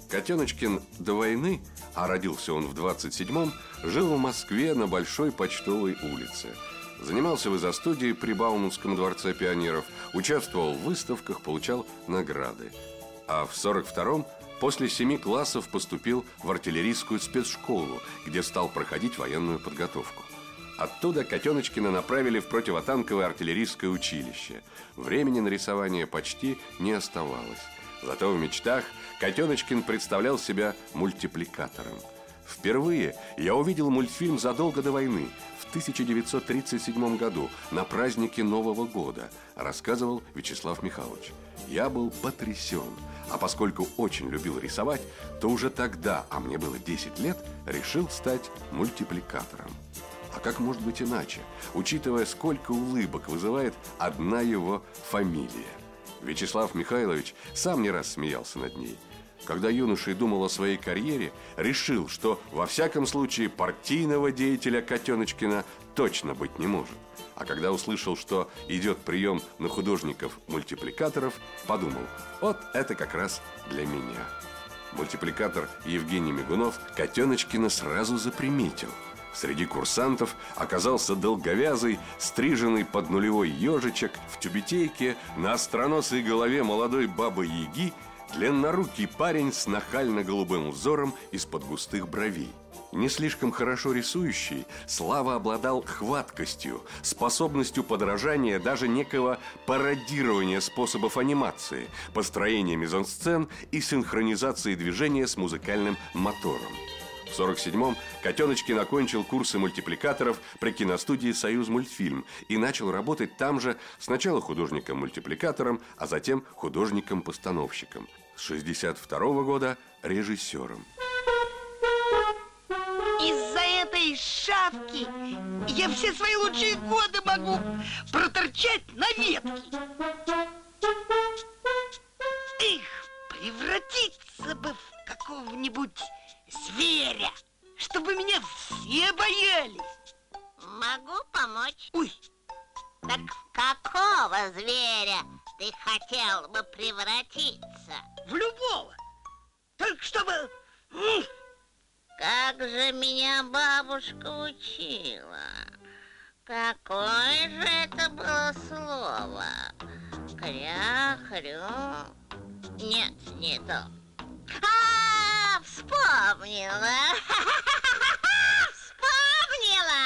Котеночкин до войны, а родился он в 27-м, жил в Москве на Большой Почтовой улице. Занимался в изо-студии при Бауманском дворце пионеров, участвовал в выставках, получал награды. А в 42-м после 7 классов поступил в артиллерийскую спецшколу, где стал проходить военную подготовку. Оттуда Котеночкина направили в противотанковое артиллерийское училище. Времени на рисование почти не оставалось. Зато в мечтах Котеночкин представлял себя мультипликатором. Впервые я увидел мультфильм задолго до войны, в 1937 году, на празднике Нового года, рассказывал Вячеслав Михайлович. Я был потрясен, а поскольку очень любил рисовать, то уже тогда, а мне было 10 лет, решил стать мультипликатором. А как может быть иначе, учитывая, сколько улыбок вызывает одна его фамилия? Вячеслав Михайлович сам не раз смеялся над ней. Когда юноша думал о своей карьере, решил, что во всяком случае партийного деятеля Котеночкина точно быть не может. А когда услышал, что идет прием на художников-мультипликаторов, подумал: вот это как раз для меня. Мультипликатор Евгений Мигунов Котеночкина сразу заприметил. Среди курсантов оказался долговязый, стриженный под нулевой ежичек, в тюбетейке, на остроносой голове молодой бабы-яги, длиннорукий парень с нахально-голубым взором из-под густых бровей. Не слишком хорошо рисующий, Слава обладал хваткостью, способностью подражания, даже некого пародирования способов анимации, построения мизансцен и синхронизации движения с музыкальным мотором. В 1947-м Котеночкин окончил курсы мультипликаторов при киностудии «Союзмультфильм» и начал работать там же сначала художником-мультипликатором, а затем художником-постановщиком. С 1962 года режиссером. Из-за этой шапки я все свои лучшие годы могу проторчать на ветке. Эх, превратиться бы в какого-нибудь зверя, чтобы меня все боялись. Могу помочь. Ой. Так в какого зверя ты хотел бы превратиться? В любого. Только чтобы... Как же меня бабушка учила. Какое же это было слово? Кря-хрю. Нет, не то. Вспомнила. Вспомнила.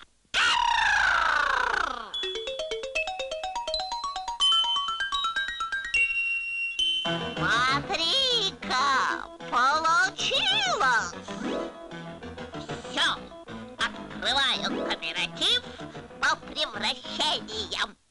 Смотри-ка, получилось. Все, открываю кооператив по превращениям.